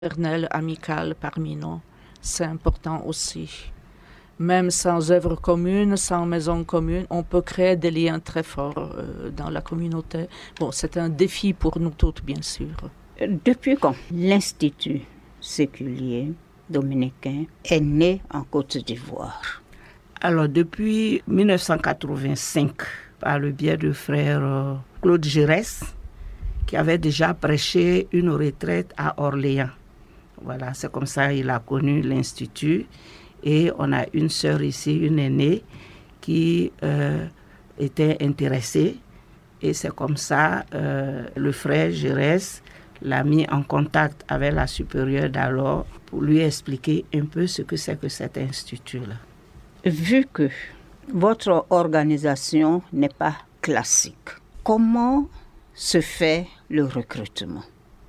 fraternelle, amicale parmi nous. C'est important aussi. Même sans œuvre commune, sans maison commune, on peut créer des liens très forts dans la communauté. Bon, c'est un défi pour nous toutes, bien sûr. Depuis quand l'Institut séculier dominicain est né en Côte d'Ivoire? Alors, depuis 1985, par le biais de frère Claude Giresse, qui avait déjà prêché une retraite à Orléans. Voilà, c'est comme ça qu'il a connu l'Institut. Et on a une sœur ici, une aînée, qui était intéressée. Et c'est comme ça, le frère Giresse l'a mis en contact avec la supérieure d'alors pour lui expliquer un peu ce que c'est que cet institut-là. Vu que votre organisation n'est pas classique, comment se fait le recrutement?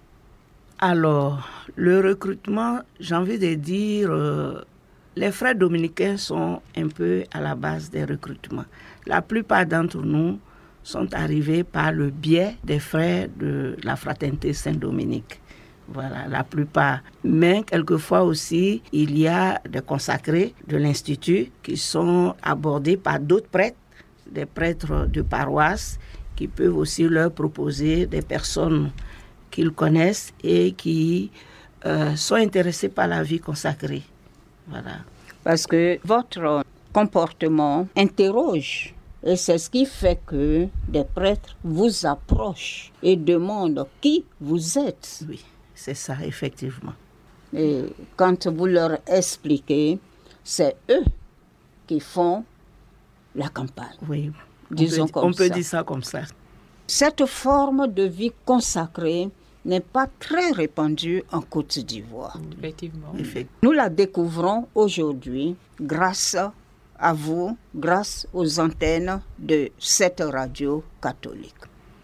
Alors, le recrutement, j'ai envie de dire, les frères dominicains sont un peu à la base des recrutements. La plupart d'entre nous sont arrivés par le biais des frères de la fraternité Saint-Dominique. Voilà, la plupart. Mais quelquefois aussi, il y a des consacrés de l'Institut qui sont abordés par d'autres prêtres, des prêtres de paroisse, qui peuvent aussi leur proposer des personnes qu'ils connaissent et qui sont intéressés par la vie consacrée. Voilà. Parce que votre comportement interroge. Et c'est ce qui fait que des prêtres vous approchent et demandent qui vous êtes. Oui, c'est ça, effectivement. Et quand vous leur expliquez, c'est eux qui font la campagne. Oui, on peut dire ça comme ça. Cette forme de vie consacrée n'est pas très répandue en Côte d'Ivoire. Effectivement. Nous la découvrons aujourd'hui grâce à vous, grâce aux antennes de cette radio catholique.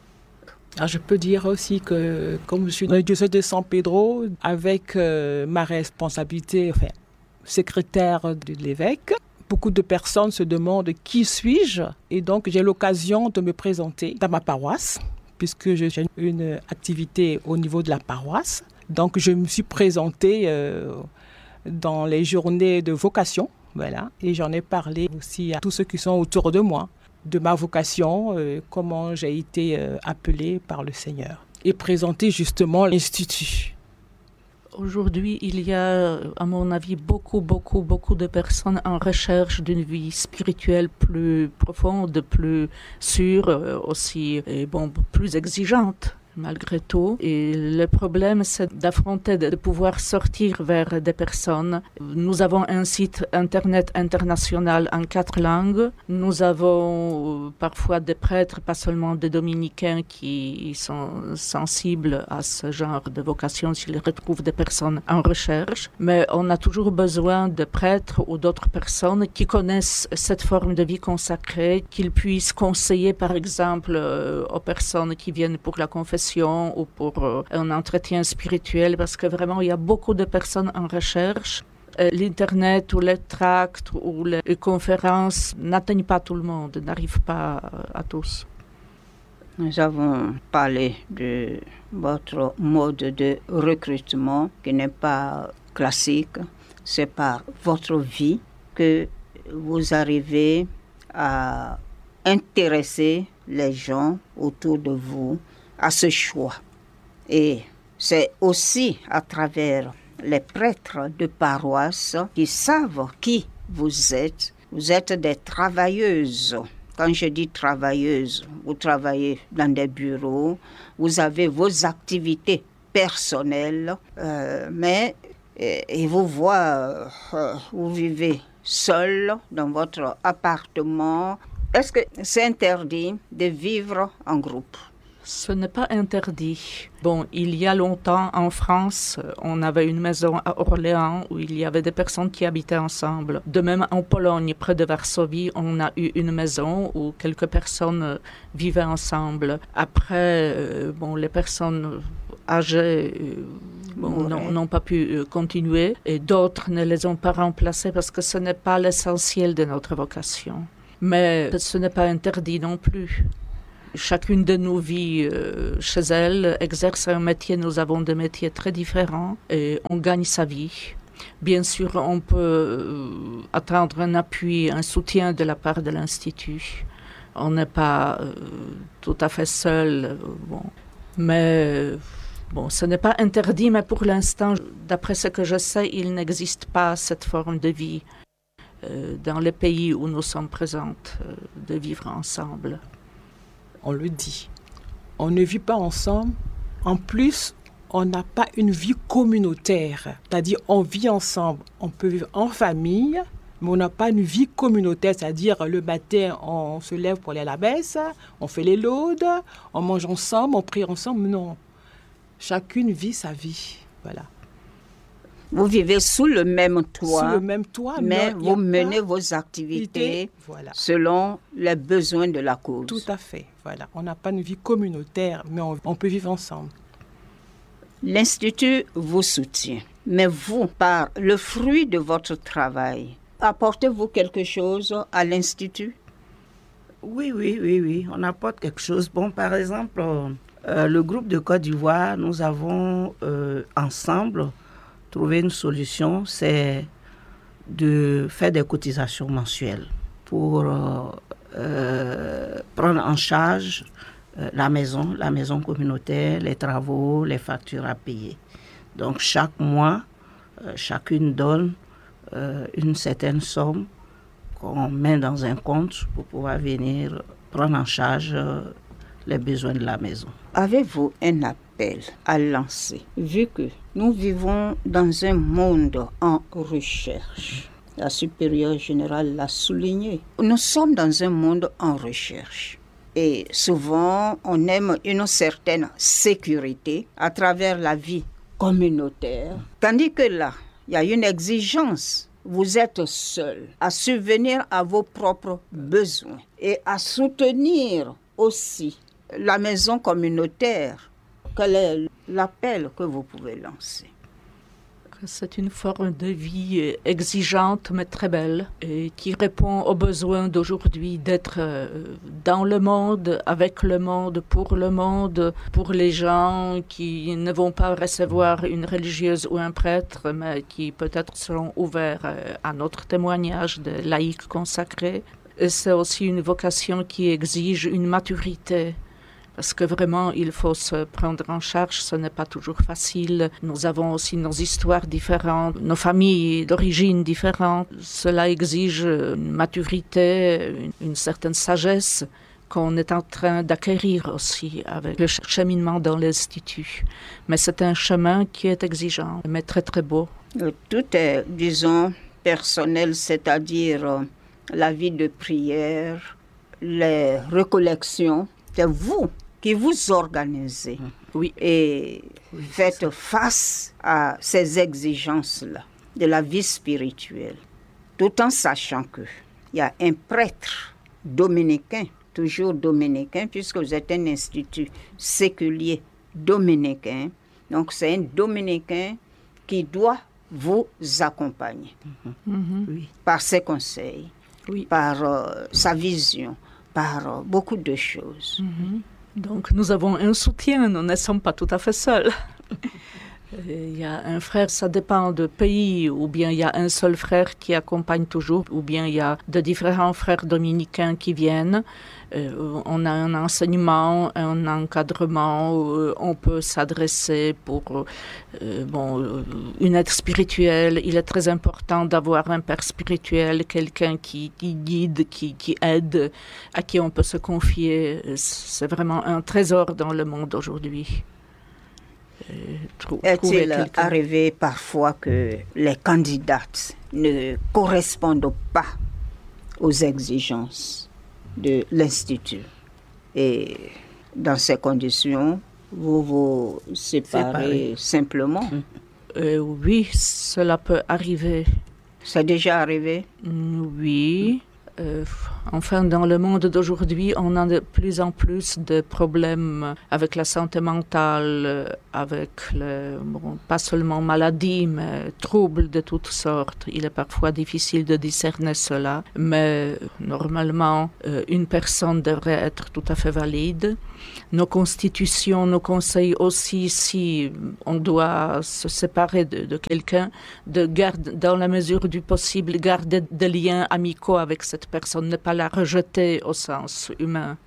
Alors je peux dire aussi que comme je suis dans le diocèse de San Pedro, avec ma responsabilité, secrétaire de l'évêque, beaucoup de personnes se demandent qui suis-je, et donc j'ai l'occasion de me présenter dans ma paroisse, puisque j'ai une activité au niveau de la paroisse. Donc je me suis présentée dans les journées de vocation, voilà, et j'en ai parlé aussi à tous ceux qui sont autour de moi, de ma vocation, comment j'ai été appelée par le Seigneur, et présenter justement l'Institut. Aujourd'hui, il y a, à mon avis, beaucoup de personnes en recherche d'une vie spirituelle plus profonde, plus sûre aussi, et plus exigeante malgré tout. Et le problème, c'est d'affronter, de pouvoir sortir vers des personnes. Nous avons un site internet international en 4 langues. Nous avons parfois des prêtres, pas seulement des dominicains, qui sont sensibles à ce genre de vocation s'ils retrouvent des personnes en recherche. Mais on a toujours besoin de prêtres ou d'autres personnes qui connaissent cette forme de vie consacrée, qu'ils puissent conseiller, par exemple, aux personnes qui viennent pour la confession ou pour un entretien spirituel, parce que vraiment, il y a beaucoup de personnes en recherche. L'Internet ou les tracts ou les conférences n'atteignent pas tout le monde, n'arrivent pas à tous. Nous avons parlé de votre mode de recrutement qui n'est pas classique. C'est par votre vie que vous arrivez à intéresser les gens autour de vous à ce choix. Et c'est aussi à travers les prêtres de paroisse qui savent qui vous êtes. Vous êtes des travailleuses. Quand je dis travailleuses, vous travaillez dans des bureaux, vous avez vos activités personnelles, mais et vous vous vivez seul dans votre appartement. Est-ce que c'est interdit de vivre en groupe? Ce n'est pas interdit. Il y a longtemps, en France, on avait une maison à Orléans où il y avait des personnes qui habitaient ensemble. De même, en Pologne, près de Varsovie, on a eu une maison où quelques personnes vivaient ensemble. Après, les personnes âgées n'ont pas pu continuer et d'autres ne les ont pas remplacées parce que ce n'est pas l'essentiel de notre vocation. Mais ce n'est pas interdit non plus. chacune de nous vit chez elle, exerce un métier. Nous avons des métiers très différents et on gagne sa vie. Bien sûr, on peut attendre un appui, un soutien de la part de l'Institut. On n'est pas tout à fait seul. Mais ce n'est pas interdit, mais pour l'instant, d'après ce que je sais, il n'existe pas cette forme de vie dans les pays où nous sommes présentes, de vivre ensemble. On le dit. On ne vit pas ensemble. En plus, on n'a pas une vie communautaire. C'est-à-dire, on vit ensemble. On peut vivre en famille, mais on n'a pas une vie communautaire. C'est-à-dire, le matin, on se lève pour aller à la messe, on fait les laudes, on mange ensemble, on prie ensemble. Non. Chacune vit sa vie. Voilà. Vous vivez sous le même toit. Sous le même toit, mais vous menez vos activités selon les besoins de la cause. Tout à fait. Voilà. On n'a pas une vie communautaire, mais on peut vivre ensemble. L'Institut vous soutient, mais vous, par le fruit de votre travail, apportez-vous quelque chose à l'Institut? Oui. On apporte quelque chose. Bon, par exemple, le groupe de Côte d'Ivoire, nous avons ensemble trouvé une solution, c'est de faire des cotisations mensuelles pour prendre en charge la maison communautaire, les travaux, les factures à payer. Donc chaque mois, chacune donne une certaine somme qu'on met dans un compte pour pouvoir venir prendre en charge les besoins de la maison. Avez-vous un appel à lancer, vu que nous vivons dans un monde en recherche? La supérieure générale l'a souligné. Nous sommes dans un monde en recherche. Et souvent, on aime une certaine sécurité à travers la vie communautaire. Tandis que là, il y a une exigence. Vous êtes seul à subvenir à vos propres besoins et à soutenir aussi la maison communautaire. Quel est l'appel que vous pouvez lancer? C'est une forme de vie exigeante mais très belle et qui répond aux besoins d'aujourd'hui d'être dans le monde, avec le monde, pour les gens qui ne vont pas recevoir une religieuse ou un prêtre, mais qui peut-être seront ouverts à notre témoignage de laïcs consacrés. Et c'est aussi une vocation qui exige une maturité. Parce que vraiment, il faut se prendre en charge, ce n'est pas toujours facile. Nous avons aussi nos histoires différentes, nos familles d'origine différentes. Cela exige une maturité, une certaine sagesse qu'on est en train d'acquérir aussi avec le cheminement dans l'Institut. Mais c'est un chemin qui est exigeant, mais très très beau. Tout est, disons, personnel, c'est-à-dire la vie de prière, les recollections. C'est vous qui vous organisez et faites face à ces exigences-là de la vie spirituelle, tout en sachant qu'il y a un prêtre dominicain, toujours dominicain, puisque vous êtes un institut séculier dominicain, donc c'est un dominicain qui doit vous accompagner par ses conseils, par sa vision, par beaucoup de choses. Donc nous avons un soutien, nous ne sommes pas tout à fait seuls. Il y a un frère, ça dépend du pays, ou bien il y a un seul frère qui accompagne toujours, ou bien il y a de différents frères dominicains qui viennent. On a un enseignement, un encadrement, on peut s'adresser pour une aide spirituelle. Il est très important d'avoir un père spirituel, quelqu'un qui guide, qui aide, à qui on peut se confier. C'est vraiment un trésor dans le monde aujourd'hui. Est-il arrivé parfois que les candidates ne correspondent pas aux exigences de l'Institut? Et dans ces conditions, vous vous séparez simplement? Oui, cela peut arriver. C'est déjà arrivé? Oui. Enfin, dans le monde d'aujourd'hui, on a de plus en plus de problèmes avec la santé mentale, avec pas seulement maladies, mais troubles de toutes sortes. Il est parfois difficile de discerner cela, mais normalement, une personne devrait être tout à fait valide. Nos constitutions nous conseillent aussi, si on doit se séparer de quelqu'un, de garder, dans la mesure du possible, garder des liens amicaux avec cette personne, ne pas la rejeter au sens humain.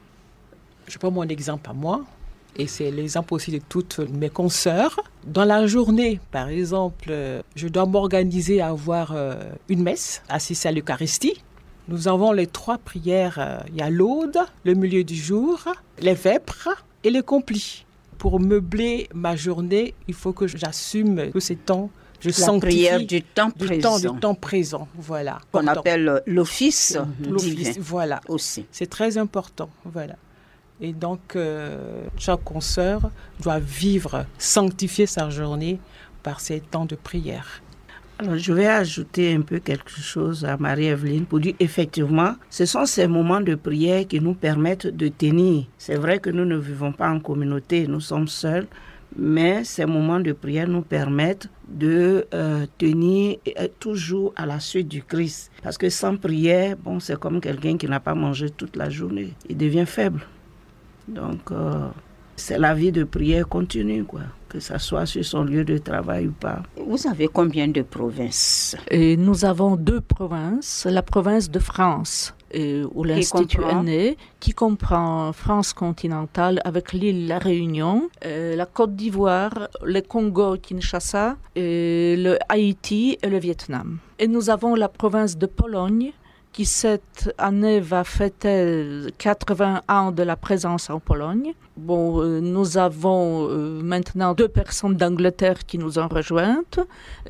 Je prends mon exemple à moi, et c'est l'exemple aussi de toutes mes consoeurs. Dans la journée, par exemple, je dois m'organiser à avoir une messe, assister à l'Eucharistie. Nous avons les 3 prières, il y a l'aude, le milieu du jour, les vêpres et les complis. Pour meubler ma journée, il faut que j'assume que ces temps, je sanctifie prière du temps présent. Du temps présent, voilà. Qu'on appelle l'office L'office, divin voilà. aussi. C'est très important, voilà. Et donc, chaque consoeur doit vivre, sanctifier sa journée par ces temps de prière. Alors, je vais ajouter un peu quelque chose à Marie-Evelyne pour dire effectivement, ce sont ces moments de prière qui nous permettent de tenir. C'est vrai que nous ne vivons pas en communauté, nous sommes seuls, mais ces moments de prière nous permettent de tenir toujours à la suite du Christ. Parce que sans prière, c'est comme quelqu'un qui n'a pas mangé toute la journée. Il devient faible. Donc, c'est la vie de prière continue, quoi, que ça soit sur son lieu de travail ou pas. Vous avez combien de provinces? Et nous avons 2 provinces. La province de France, où l'Institut est né, qui comprend France continentale avec l'île La Réunion, la Côte d'Ivoire, le Congo, Kinshasa, le Haïti et le Vietnam. Et nous avons la province de Pologne, qui cette année va fêter 80 ans de la présence en Pologne. Nous avons maintenant 2 personnes d'Angleterre qui nous ont rejointes,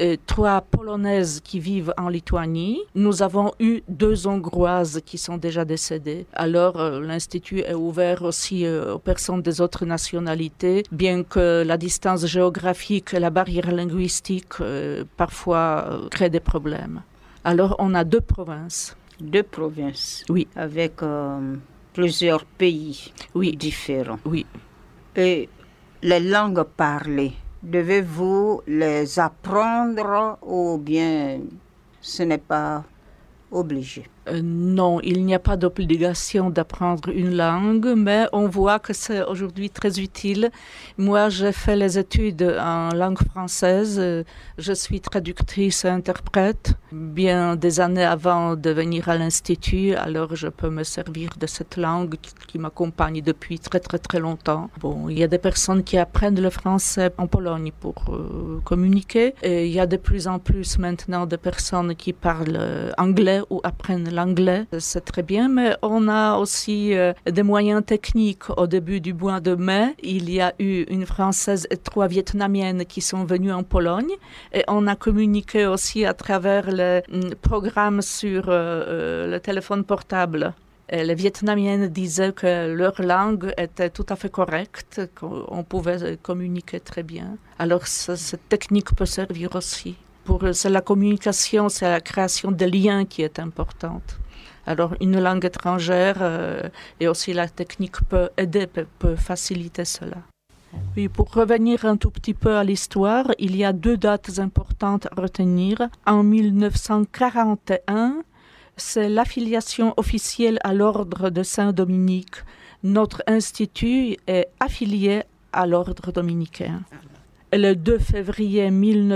3 Polonaises qui vivent en Lituanie. Nous avons eu 2 Hongroises qui sont déjà décédées. Alors l'Institut est ouvert aussi aux personnes des autres nationalités, bien que la distance géographique et la barrière linguistique parfois créent des problèmes. Alors on a 2 provinces. 2 provinces, oui, avec plusieurs pays différents. Oui. Et les langues parlées, devez-vous les apprendre ou bien ce n'est pas obligé? Non, il n'y a pas d'obligation d'apprendre une langue, mais on voit que c'est aujourd'hui très utile. Moi, j'ai fait les études en langue française. Je suis traductrice et interprète. Bien des années avant de venir à l'Institut, alors je peux me servir de cette langue qui m'accompagne depuis très très très longtemps. Il y a des personnes qui apprennent le français en Pologne pour communiquer. Et il y a de plus en plus maintenant de personnes qui parlent anglais ou apprennent l'anglais, c'est très bien, mais on a aussi des moyens techniques. Au début du mois de mai, il y a eu une Française et 3 Vietnamiennes qui sont venues en Pologne et on a communiqué aussi à travers le programme sur le téléphone portable. Et les Vietnamiennes disaient que leur langue était tout à fait correcte, qu'on pouvait communiquer très bien. Alors cette technique peut servir aussi. C'est la communication, c'est la création de liens qui est importante. Alors une langue étrangère et aussi la technique peut aider, peut faciliter cela. Oui, pour revenir un tout petit peu à l'histoire, il y a 2 dates importantes à retenir. En 1941, c'est l'affiliation officielle à l'ordre de Saint-Dominique. Notre institut est affilié à l'ordre dominicain. Le 2 février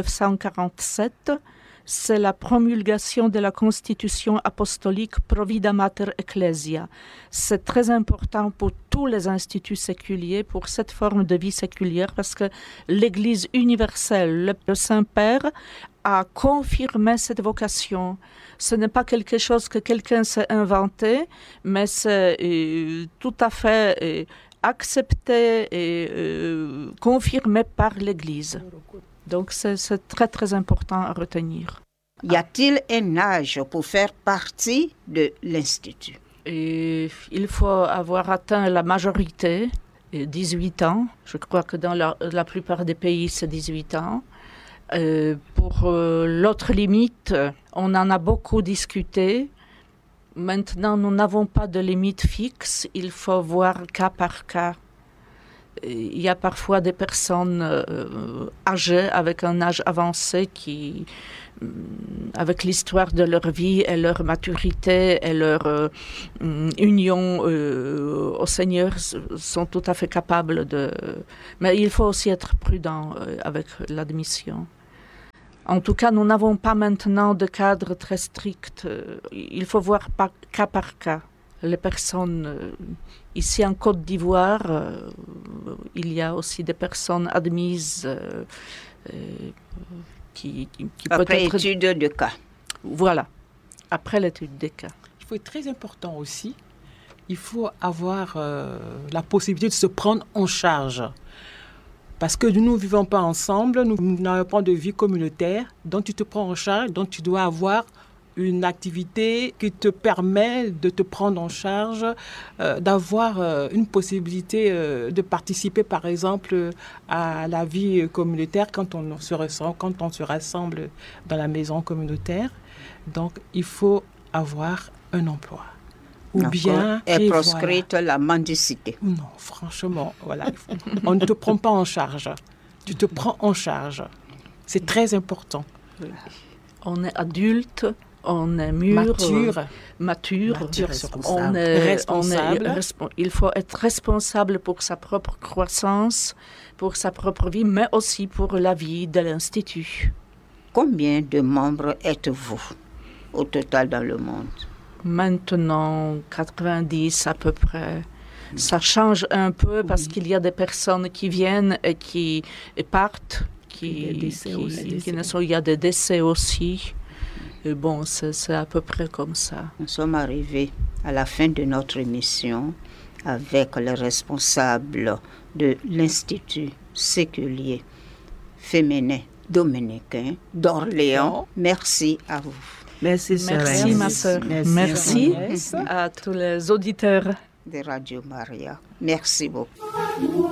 1947, c'est la promulgation de la Constitution apostolique Provida Mater Ecclesia. C'est très important pour tous les instituts séculiers, pour cette forme de vie séculière, parce que l'Église universelle, le Saint-Père, a confirmé cette vocation. Ce n'est pas quelque chose que quelqu'un s'est inventé, mais c'est tout à fait accepté et confirmé par l'Église. Donc c'est très très important à retenir. Y a-t-il un âge pour faire partie de l'Institut? Et il faut avoir atteint la majorité, 18 ans. Je crois que dans la plupart des pays, c'est 18 ans. Pour l'autre limite, on en a beaucoup discuté. Maintenant, nous n'avons pas de limite fixe, il faut voir cas par cas. Il y a parfois des personnes âgées, avec un âge avancé, qui, avec l'histoire de leur vie et leur maturité et leur union au Seigneur, sont tout à fait capables de... Mais il faut aussi être prudent avec l'admission. En tout cas, nous n'avons pas maintenant de cadre très strict. Il faut voir cas par cas. Les personnes, ici en Côte d'Ivoire, il y a aussi des personnes admises qui après peut-être... étude de cas. Voilà, après l'étude des cas. Il faut être très important aussi. Il faut avoir la possibilité de se prendre en charge. Parce que nous ne vivons pas ensemble, nous n'avons pas de vie communautaire, donc tu te prends en charge, donc tu dois avoir une activité qui te permet de te prendre en charge, d'avoir une possibilité de participer, par exemple, à la vie communautaire quand on se rassemble dans la maison communautaire. Donc, il faut avoir un emploi. Ou bien est proscrite la mendicité. Non, franchement, voilà. On ne te prend pas en charge. Tu te prends en charge. C'est très important. On est adulte, on est mûr, mature on est responsable. Il faut être responsable pour sa propre croissance, pour sa propre vie, mais aussi pour la vie de l'Institut. Combien de membres êtes-vous au total dans le monde? Maintenant, 90 à peu près. Ça change un peu parce qu'il y a des personnes qui viennent et qui partent, il y a des décès aussi. Et bon, c'est à peu près comme ça. Nous sommes arrivés à la fin de notre émission avec les responsables de l'Institut séculier féminin dominicain d'Orléans. Merci à vous. Merci, Merci, ma sœur. Merci à tous les auditeurs de Radio Maria. Merci beaucoup.